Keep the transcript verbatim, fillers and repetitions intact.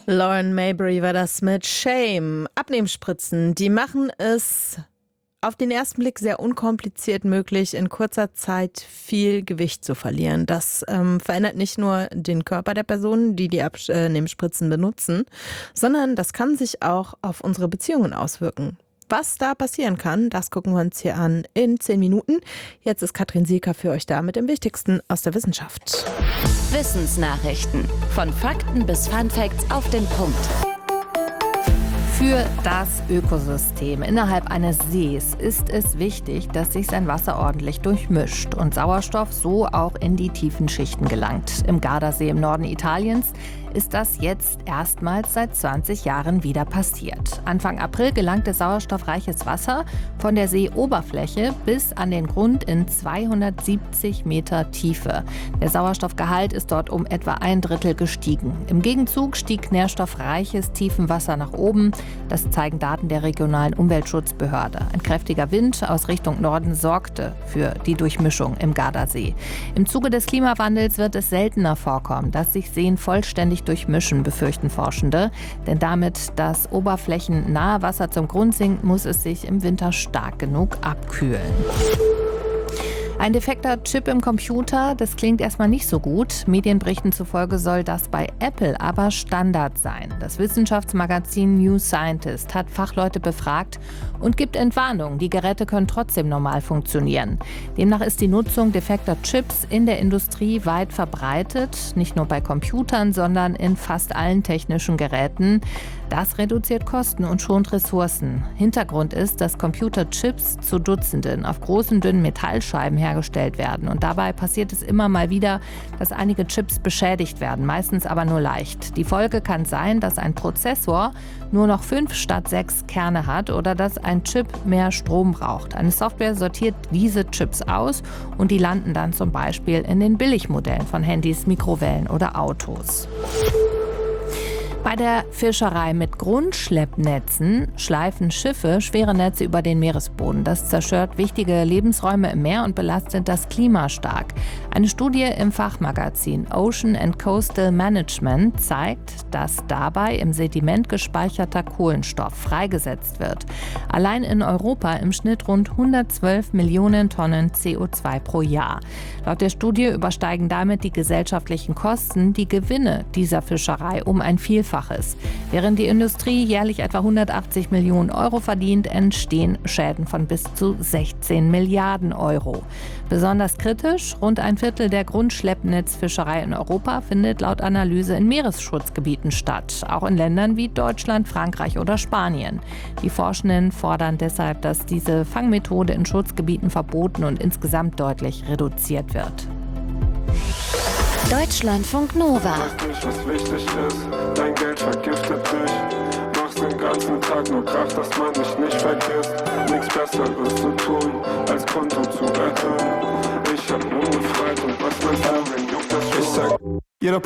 Lauren Mayberry war das mit Shame. Abnehmspritzen, die machen es auf den ersten Blick sehr unkompliziert möglich, in kurzer Zeit viel Gewicht zu verlieren. Das ähm, verändert nicht nur den Körper der Personen, die die Abnehmspritzen benutzen, sondern das kann sich auch auf unsere Beziehungen auswirken. Was da passieren kann, das gucken wir uns hier an in zehn Minuten. Jetzt ist Katrin Sieker für euch da mit dem Wichtigsten aus der Wissenschaft. Wissensnachrichten. Von Fakten bis Funfacts auf den Punkt. Für das Ökosystem innerhalb eines Sees ist es wichtig, dass sich sein Wasser ordentlich durchmischt und Sauerstoff so auch in die tiefen Schichten gelangt. Im Gardasee im Norden Italiens ist das jetzt erstmals seit zwanzig Jahren wieder passiert. Anfang April gelangte sauerstoffreiches Wasser von der Seeoberfläche bis an den Grund in zweihundertsiebzig Meter Tiefe. Der Sauerstoffgehalt ist dort um etwa ein Drittel gestiegen. Im Gegenzug stieg nährstoffreiches Tiefenwasser nach oben. Das zeigen Daten der regionalen Umweltschutzbehörde. Ein kräftiger Wind aus Richtung Norden sorgte für die Durchmischung im Gardasee. Im Zuge des Klimawandels wird es seltener vorkommen, dass sich Seen vollständig durchmischen, befürchten Forschende. Denn damit das oberflächennahe Wasser zum Grund sinkt, muss es sich im Winter stark genug abkühlen. Ein defekter Chip im Computer, das klingt erstmal nicht so gut. Medienberichten zufolge soll das bei Apple aber Standard sein. Das Wissenschaftsmagazin New Scientist hat Fachleute befragt und gibt Entwarnung. Die Geräte können trotzdem normal funktionieren. Demnach ist die Nutzung defekter Chips in der Industrie weit verbreitet. Nicht nur bei Computern, sondern in fast allen technischen Geräten. Das reduziert Kosten und schont Ressourcen. Hintergrund ist, dass Computerchips zu Dutzenden auf großen, dünnen Metallscheiben hergestellt werden. Und dabei passiert es immer mal wieder, dass einige Chips beschädigt werden, meistens aber nur leicht. Die Folge kann sein, dass ein Prozessor nur noch fünf statt sechs Kerne hat oder dass ein Chip mehr Strom braucht. Eine Software sortiert diese Chips aus und die landen dann zum Beispiel in den Billigmodellen von Handys, Mikrowellen oder Autos. Bei der Fischerei mit Grundschleppnetzen schleifen Schiffe schwere Netze über den Meeresboden. Das zerstört wichtige Lebensräume im Meer und belastet das Klima stark. Eine Studie im Fachmagazin Ocean and Coastal Management zeigt, dass dabei im Sediment gespeicherter Kohlenstoff freigesetzt wird. Allein in Europa im Schnitt rund hundertzwölf Millionen Tonnen C O zwei pro Jahr. Laut der Studie übersteigen damit die gesellschaftlichen Kosten die Gewinne dieser Fischerei um ein Vielfaches. Während die Industrie jährlich etwa hundertachtzig Millionen Euro verdient, entstehen Schäden von bis zu sechzehn Milliarden Euro. Besonders kritisch, rund ein Viertel der Grundschleppnetzfischerei in Europa findet laut Analyse in Meeresschutzgebieten statt, auch in Ländern wie Deutschland, Frankreich oder Spanien. Die Forschenden fordern deshalb, dass diese Fangmethode in Schutzgebieten verboten und insgesamt deutlich reduziert wird. Deutschlandfunk Nova. Weiß nicht, was wichtig ist, dein Geld vergiftet dich. Machst den ganzen Tag nur Krach, dass man dich nicht vergisst. Nichts Besseres zu tun, als Konto zu erhöhen. Ich hab nur gefreit und was meinst du, wenn